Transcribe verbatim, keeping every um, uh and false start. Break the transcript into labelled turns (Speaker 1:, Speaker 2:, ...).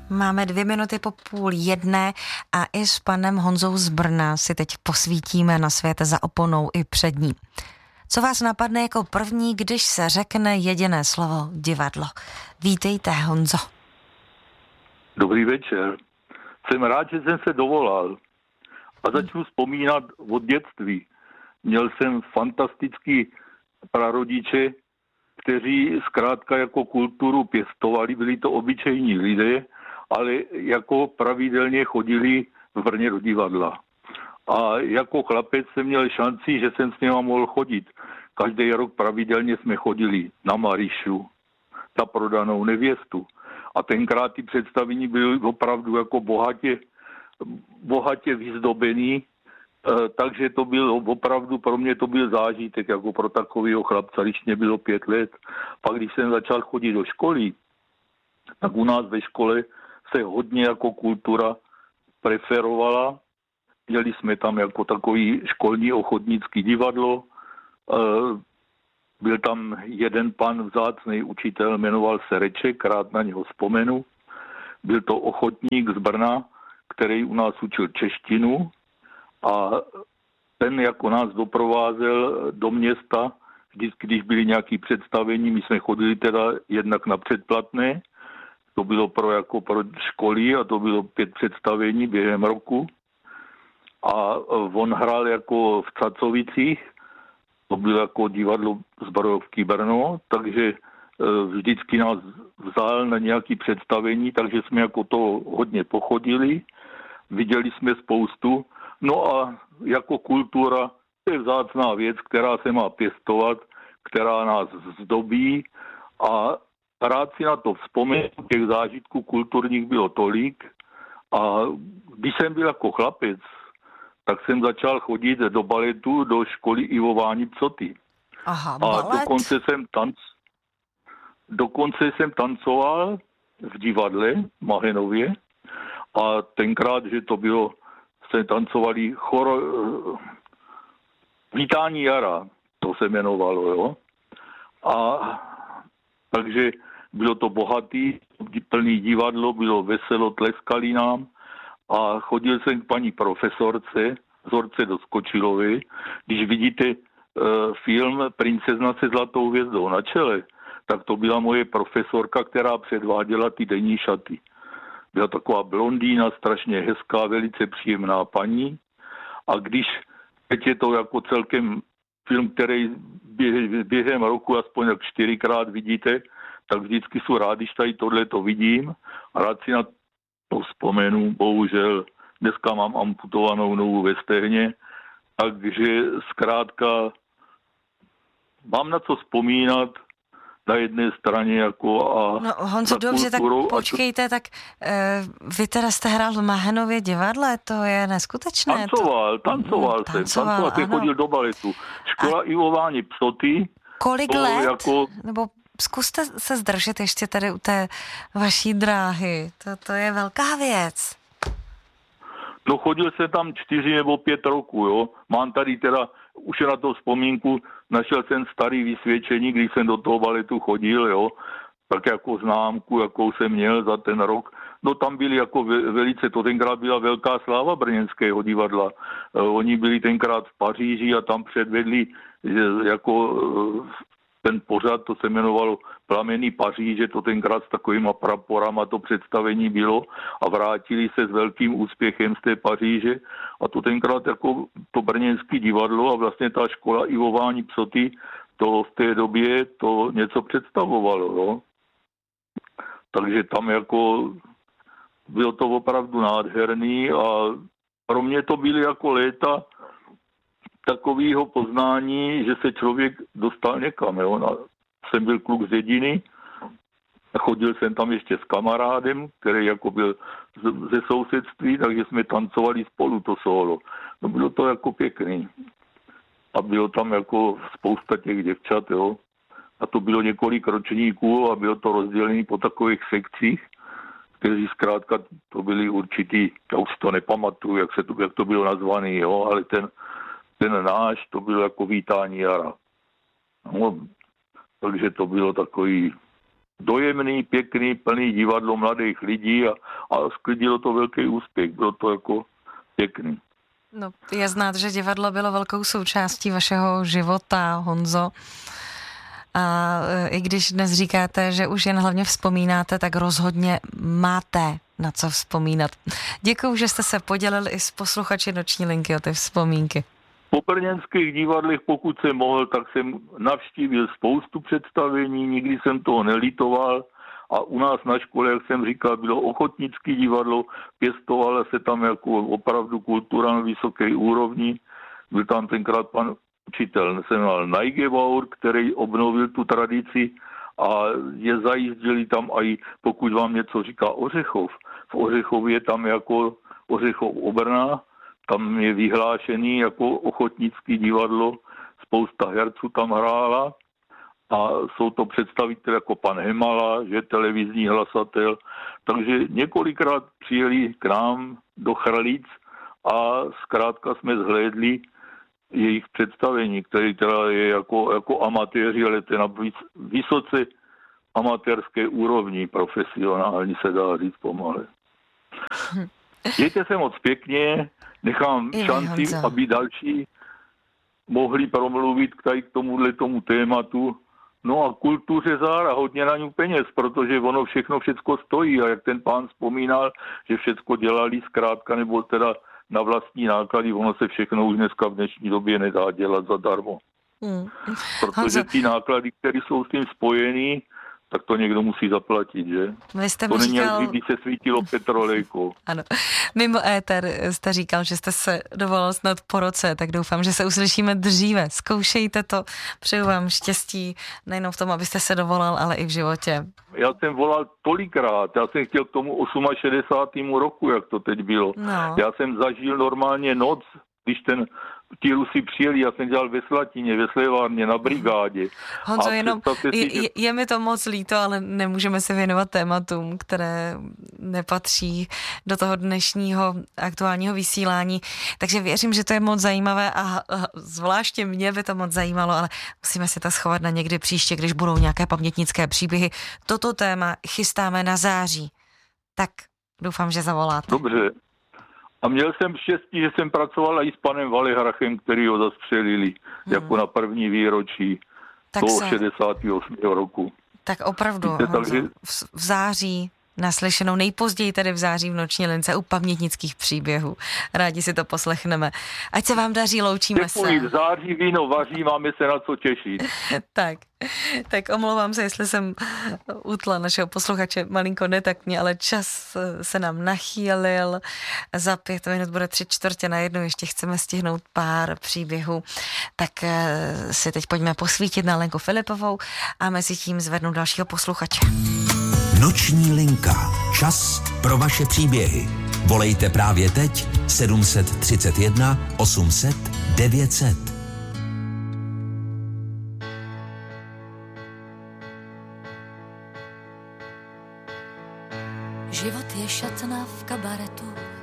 Speaker 1: Máme dvě minuty po půl jedné a i s panem Honzou z Brna si teď posvítíme na svět za oponou i před ní. Co vás napadne jako první, když se řekne jediné slovo divadlo? Vítejte, Honzo.
Speaker 2: Dobrý večer. Jsem rád, že jsem se dovolal a začnu vzpomínat od dětství. Měl jsem fantastický prarodiče, kteří zkrátka jako kulturu pěstovali, byli to obyčejní lidé, ale jako pravidelně chodili v Brně do divadla. A jako chlapec jsem měl šanci, že jsem s nima mohl chodit. Každý rok pravidelně jsme chodili na Marišu, na Prodanou nevěstu. A tenkrát ty představení byly opravdu jako bohatě, bohatě vyzdobený, takže to byl opravdu, pro mě to byl zážitek, jako pro takového chlapce, když mě bylo pět let. Pak když jsem začal chodit do školy, tak u nás ve škole se hodně jako kultura preferovala. Měli jsme tam jako takový školní ochotnický divadlo. Byl tam jeden pan vzácný učitel, jmenoval se Reček, rád na něho vzpomenu. Byl to ochotník z Brna, který u nás učil češtinu. A ten jako nás doprovázel do města, vždycky, když byly nějaké představení, my jsme chodili teda jednak na předplatné, to bylo pro, jako pro školy a to bylo pět představení během roku. A on hrál jako v Cacovicích, to bylo jako divadlo Zbrojovky Brno, takže vždycky nás vzal na nějaké představení, takže jsme jako to hodně pochodili, viděli jsme spoustu. No a jako kultura to je vzácná věc, která se má pěstovat, která nás zdobí a rád si na to vzpomenu, těch zážitků kulturních bylo tolik a když jsem byl jako chlapec, tak jsem začal chodit do baletu, do školy Ivo Váni Pcoty.
Speaker 1: Aha,
Speaker 2: a
Speaker 1: balet.
Speaker 2: dokonce jsem, tanc, dokonce jsem tancoval v divadle v Mahenově a tenkrát, že to bylo, se tancovali chor, Vítání jara, to se jmenovalo, jo. A takže bylo to bohatý, plný divadlo, bylo veselo, tleskali nám a chodil jsem k paní profesorce, Zorce Doskočilové. Když vidíte uh, film Princezna se zlatou hvězdou na čele, tak to byla moje profesorka, která předváděla ty denní šaty. Byla taková blondýna, strašně hezká, velice příjemná paní. A když teď je to jako celkem film, který během roku aspoň jak čtyřikrát vidíte, tak vždycky jsou rád, když tady tohle to vidím a rád si na to vzpomenu. Bohužel dneska mám amputovanou nohu ve stehně, takže zkrátka mám na co vzpomínat na jedné straně jako a...
Speaker 1: No Honzo, dobře, tak počkejte, tak uh, vy teda jste hrál v Mahenově divadle, to je neskutečné.
Speaker 2: Tancoval,
Speaker 1: to...
Speaker 2: tancoval
Speaker 1: hmm,
Speaker 2: jsem,
Speaker 1: tancoval,
Speaker 2: tancoval jsem, chodil do baletu. Škola a... Ivo Váni Pcoty.
Speaker 1: Kolik let?
Speaker 2: Jako...
Speaker 1: Nebo zkuste se zdržet ještě tady u té vaší dráhy, to, to je velká věc.
Speaker 2: No chodil jsem tam čtyři nebo pět roků, jo. Mám tady teda, už na to vzpomínku, našel jsem starý vysvědčení, když jsem do toho baletu chodil, jo. Tak jako známku, jakou jsem měl za ten rok. No tam byli jako velice, to tenkrát byla velká sláva brněnského divadla. Oni byli tenkrát v Paříži a tam předvedli jako ten pořad, to se jmenovalo Plameny Paříže, to tenkrát s takovýma praporama to představení bylo a vrátili se s velkým úspěchem z té Paříže a to tenkrát jako to brněnské divadlo a vlastně ta škola Ivo Váni Pcoty, to v té době to něco představovalo, jo. Takže tam jako bylo to opravdu nádherný a pro mě to byly jako léta takového poznání, že se člověk dostal někam. Jo. No, jsem byl kluk z Dědiny, chodil jsem tam ještě s kamarádem, který jako byl ze sousedství, takže jsme tancovali spolu to solo. No bylo to jako pěkný. A bylo tam jako spousta těch děvčat, jo. A to bylo několik ročníků a bylo to rozdělené po takových sekcích, kteří zkrátka to byli určitý, já už to nepamatuju, jak, se to, jak to bylo nazvaný, jo, ale ten Ten náš, to bylo jako Vítání jara. No, takže to bylo takový dojemný, pěkný, plný divadlo mladých lidí a, a sklidilo to velký úspěch. Bylo to jako pěkný.
Speaker 1: No, je znát, že divadlo bylo velkou součástí vašeho života, Honzo. A i když dnes říkáte, že už jen hlavně vzpomínáte, tak rozhodně máte na co vzpomínat. Děkuju, že jste se podělili i s posluchači Noční linky o ty vzpomínky.
Speaker 2: Po brněnských divadlech, pokud jsem mohl, tak jsem navštívil spoustu představení, nikdy jsem toho nelitoval a u nás na škole, jak jsem říkal, bylo ochotnické divadlo, pěstovalo se tam jako opravdu kultura na vysoké úrovni. Byl tam tenkrát pan učitel, se jmenoval Neugebauer, který obnovil tu tradici a je zajížděli tam i, pokud vám něco říká Ořechov. V Ořechově je tam jako Ořechov Obrna, tam je vyhlášený jako ochotnický divadlo, spousta herců tam hrála a jsou to představitelé jako pan Hemala, že televizní hlasatel. Takže několikrát přijeli k nám do Chrlic a zkrátka jsme zhlédli jejich představení, které teda je jako, jako amatéři, ale to je na vysoce amatérské úrovni, profesionální se dá říct pomalu. Mějte se moc pěkně, nechám
Speaker 1: I
Speaker 2: šanci,
Speaker 1: Honzo.
Speaker 2: aby další mohli promluvit k, tady k tomuhle tomu tématu. No a kultuře zára, hodně na ňu peněz, protože ono všechno všecko stojí a jak ten pán vzpomínal, že všecko dělali zkrátka nebo teda na vlastní náklady, ono se všechno už dneska v dnešní době nedá dělat zadarmo. Hmm. Protože ty náklady, které jsou s tím spojený, tak to někdo musí zaplatit, že?
Speaker 1: Vy jste
Speaker 2: to
Speaker 1: mi
Speaker 2: není,
Speaker 1: říkal...
Speaker 2: jak kdyby se svítilo petrolejkou.
Speaker 1: Ano. Mimo éter jste říkal, že jste se dovolal snad po roce, tak doufám, že se uslyšíme dříve. Zkoušejte to. Přeju vám štěstí nejenom v tom, abyste se dovolal, ale i v životě.
Speaker 2: Já jsem volal tolikrát. Já jsem chtěl k tomu šedesátého osmého roku, jak to teď bylo.
Speaker 1: No.
Speaker 2: Já jsem zažil normálně noc, když ten ti Rusi přijeli, já jsem dělal ve Slatině, ve Slevárně, na brigádě.
Speaker 1: Honzo, jenom
Speaker 2: si,
Speaker 1: je,
Speaker 2: že...
Speaker 1: je, je mi to moc líto, ale nemůžeme se věnovat tématům, které nepatří do toho dnešního aktuálního vysílání. Takže věřím, že to je moc zajímavé a, a zvláště mě by to moc zajímalo, ale musíme si to schovat na někdy příště, když budou nějaké pamětnické příběhy. Toto téma chystáme na září. Tak doufám, že zavoláte.
Speaker 2: Dobře. A měl jsem štěstí, že jsem pracoval i s panem Valihrachem, který ho zastřelili hmm. jako na první výročí tak toho se... šedesátého osmého roku.
Speaker 1: Tak opravdu,
Speaker 2: Víte,
Speaker 1: Honzo,
Speaker 2: takže...
Speaker 1: v září naslyšenou, nejpozději tedy v září v Noční lince u pamětnických příběhů. Rádi si to poslechneme. Ať se vám daří, loučíme
Speaker 2: Děkuji,
Speaker 1: se.
Speaker 2: v září víno vaří, máme se na co těšit.
Speaker 1: tak, tak omlouvám se, jestli jsem utla našeho posluchače malinko netaktně, ale čas se nám nachýlil. Za pět minut bude tři čtvrtě na jednu, ještě chceme stihnout pár příběhů. Tak si teď pojďme posvítit na Lenku Filipovou a mezi tím zvednu dalšího posluchače.
Speaker 3: Noční linka. Čas pro vaše příběhy. Volejte právě teď sedm set třicet jedna osm set devět set.
Speaker 4: Život je šatna v kabaretu,